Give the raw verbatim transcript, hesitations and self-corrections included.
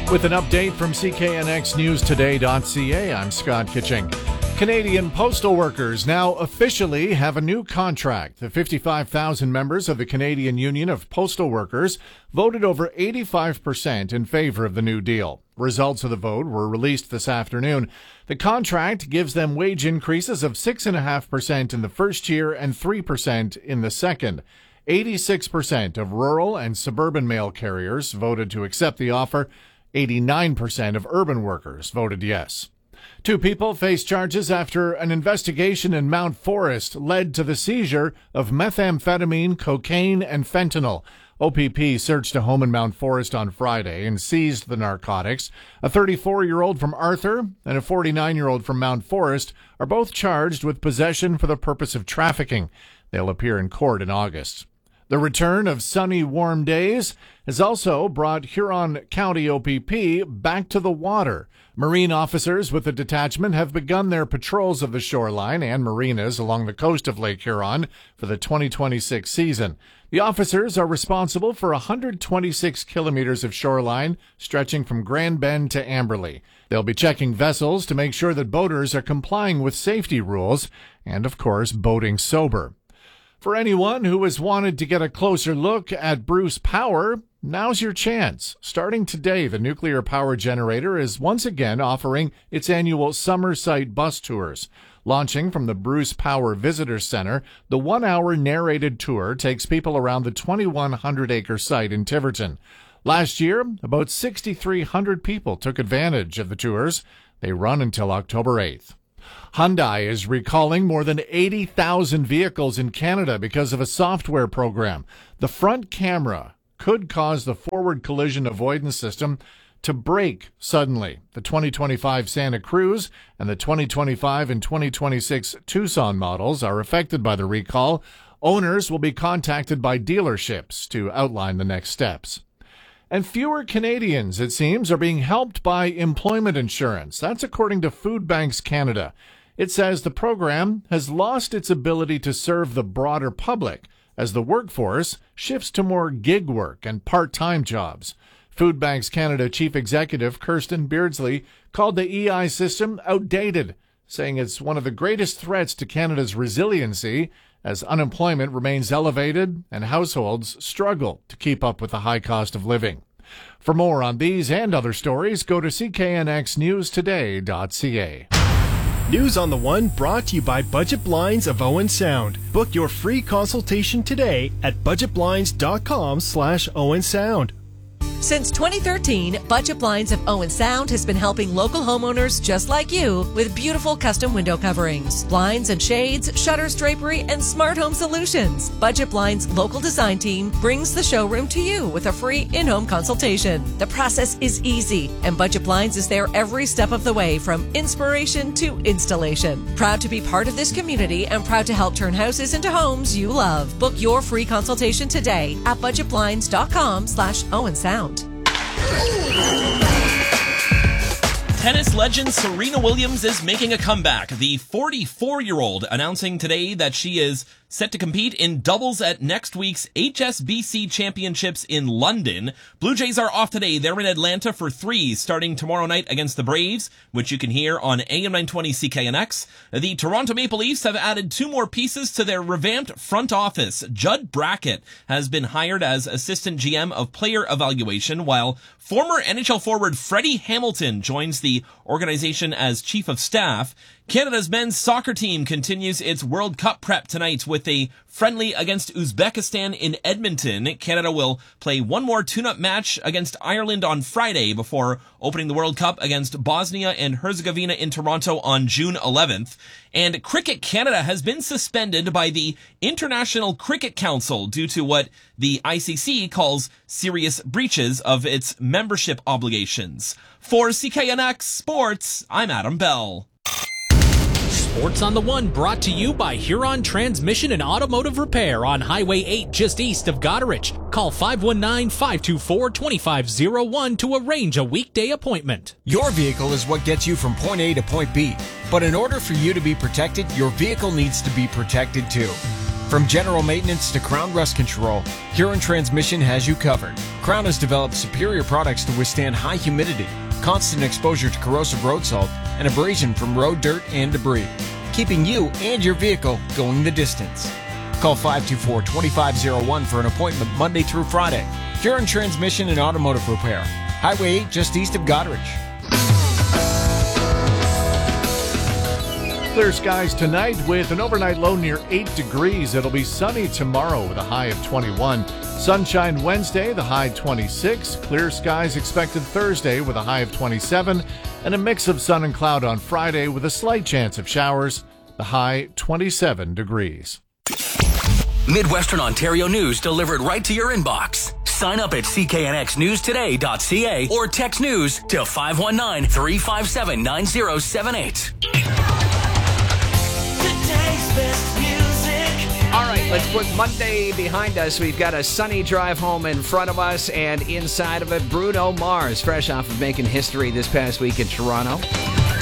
With an update from C K N X News Today dot C A, I'm Scott Kitching. Canadian postal workers now officially have a new contract. The fifty-five thousand members of the Canadian Union of Postal Workers voted over eighty-five percent in favor of the new deal. Results of the vote were released this afternoon. The contract gives them wage increases of six point five percent in the first year and three percent in the second. eighty-six percent of rural and suburban mail carriers voted to accept the offer. eighty-nine percent of urban workers voted yes. Two people face charges after an investigation in Mount Forest led to the seizure of methamphetamine, cocaine, and fentanyl. O P P searched a home in Mount Forest on Friday and seized the narcotics. A thirty-four-year-old from Arthur and a forty-nine-year-old from Mount Forest are both charged with possession for the purpose of trafficking. They'll appear in court in August. The return of sunny, warm days has also brought Huron County O P P back to the water. Marine officers with the detachment have begun their patrols of the shoreline and marinas along the coast of Lake Huron for the twenty twenty-six season. The officers are responsible for one hundred twenty-six kilometers of shoreline stretching from Grand Bend to Amberley. They'll be checking vessels to make sure that boaters are complying with safety rules and, of course, boating sober. For anyone who has wanted to get a closer look at Bruce Power, now's your chance. Starting today, the nuclear power generator is once again offering its annual summer site bus tours. Launching from the Bruce Power Visitor Center, the one-hour narrated tour takes people around the twenty-one hundred acre site in Tiverton. Last year, about six thousand three hundred people took advantage of the tours. They run until October eighth. Hyundai is recalling more than eighty thousand vehicles in Canada because of a software program. The front camera could cause the forward collision avoidance system to break suddenly. The twenty twenty-five Santa Cruz and the twenty twenty-five and twenty twenty-six Tucson models are affected by the recall. Owners will be contacted by dealerships to outline the next steps. And fewer Canadians, it seems, are being helped by employment insurance. That's according to Food Banks Canada. It says the program has lost its ability to serve the broader public as the workforce shifts to more gig work and part-time jobs. Food Banks Canada Chief Executive Kirsten Beardsley called the E I system outdated, saying it's one of the greatest threats to Canada's resiliency as unemployment remains elevated and households struggle to keep up with the high cost of living. For more on these and other stories, go to C K N X News Today dot C A. News on the One brought to you by Budget Blinds of Owen Sound. Book your free consultation today at budget blinds dot com slash Owen Sound. Since twenty thirteen, Budget Blinds of Owen Sound has been helping local homeowners just like you with beautiful custom window coverings, blinds and shades, shutters, drapery, and smart home solutions. Budget Blinds' local design team brings the showroom to you with a free in-home consultation. The process is easy, and Budget Blinds is there every step of the way from inspiration to installation. Proud to be part of this community and proud to help turn houses into homes you love. Book your free consultation today at budget blinds dot com slash Owen Sound. Tennis legend Serena Williams is making a comeback. The forty-four-year-old announcing today that she is set to compete in doubles at next week's H S B C Championships in London. Blue Jays are off today. They're in Atlanta for three, starting tomorrow night against the Braves, which you can hear on A M nine twenty C K N X. The Toronto Maple Leafs have added two more pieces to their revamped front office. Judd Brackett has been hired as assistant G M of player evaluation, while former N H L forward Freddie Hamilton joins the organization as chief of staff. Canada's men's soccer team continues its World Cup prep tonight with a friendly against Uzbekistan in Edmonton. Canada will play one more tune-up match against Ireland on Friday before opening the World Cup against Bosnia and Herzegovina in Toronto on June eleventh. And Cricket Canada has been suspended by the International Cricket Council due to what the I C C calls serious breaches of its membership obligations. For C K N X Sports, I'm Adam Bell. Sports on the One brought to you by Huron Transmission and Automotive Repair on Highway eight just east of Goderich. Call five one nine, five two four, two five zero one to arrange a weekday appointment. Your vehicle is what gets you from point A to point B. But in order for you to be protected, your vehicle needs to be protected too. From general maintenance to Crown rust control, Huron Transmission has you covered. Crown has developed superior products to withstand high humidity, constant exposure to corrosive road salt, and abrasion from road dirt and debris, keeping you and your vehicle going the distance. Call five two four, two five zero one for an appointment Monday through Friday. Huron Transmission and Automotive Repair. Highway eight just east of Goderich. Clear skies tonight with an overnight low near eight degrees. It'll be sunny tomorrow with a high of twenty-one. Sunshine Wednesday, the high twenty-six. Clear skies expected Thursday with a high of twenty-seven. And a mix of sun and cloud on Friday with a slight chance of showers, the high twenty-seven degrees. Midwestern Ontario news delivered right to your inbox. Sign up at c k n x news today dot c a or text news to five one nine, three five seven, nine zero seven eight. All right, let's put Monday behind us. We've got a sunny drive home in front of us, and inside of it, Bruno Mars, fresh off of making history this past week in Toronto.